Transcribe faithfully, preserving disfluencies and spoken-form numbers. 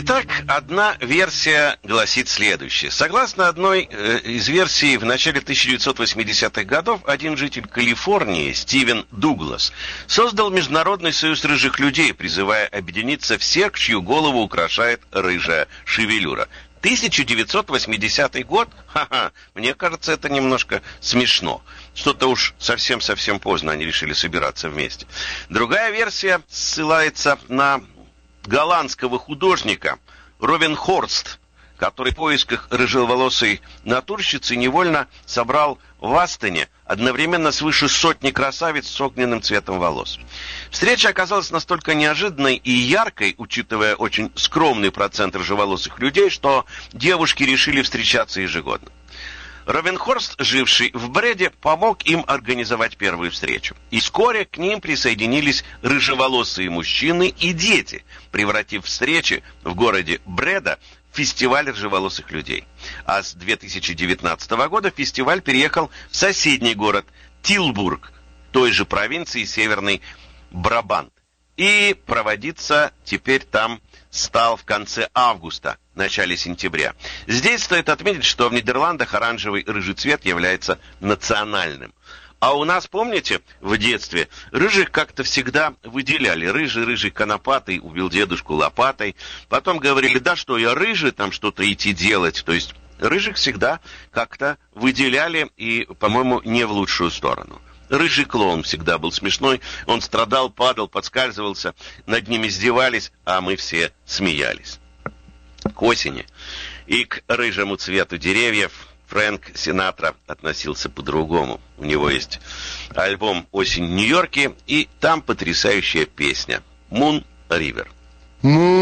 Итак, одна версия гласит следующее. Согласно одной э, из версий, в начале тысяча девятьсот восьмидесятых годов один житель Калифорнии, Стивен Дуглас, создал Международный союз рыжих людей, призывая объединиться всех, чью голову украшает рыжая шевелюра. тысяча девятьсот восьмидесятый год? Ха-ха, мне кажется, это немножко смешно. Что-то уж совсем-совсем поздно они решили собираться вместе. Другая версия ссылается на голландского художника Ровен Хорст, который в поисках рыжеволосой натурщицы невольно собрал в Астене одновременно свыше сотни красавиц с огненным цветом волос. Встреча оказалась настолько неожиданной и яркой, учитывая очень скромный процент рыжеволосых людей, что девушки решили встречаться ежегодно. Ровенхорст, живший в Бреде, помог им организовать первую встречу. И вскоре к ним присоединились рыжеволосые мужчины и дети, превратив встречи в городе Бреда в фестиваль рыжеволосых людей. А с две тысячи девятнадцатого года фестиваль переехал в соседний город Тилбург, той же провинции Северный Брабант. И проводиться теперь там стал в конце августа, начале сентября. Здесь стоит отметить, что в Нидерландах оранжевый рыжий цвет является национальным. А у нас, помните, в детстве рыжих как-то всегда выделяли. Рыжий-рыжий конопатый убил дедушку лопатой. Потом говорили, да что я рыжий, там что-то идти делать. То есть рыжих всегда как-то выделяли и, по-моему, не в лучшую сторону. Рыжий клоун всегда был смешной. Он страдал, падал, подскальзывался. Над ним издевались, а мы все смеялись. К осени и к рыжему цвету деревьев Фрэнк Синатра относился по-другому. У него есть альбом «Осень в Нью-Йорке», и там потрясающая песня «Moon River».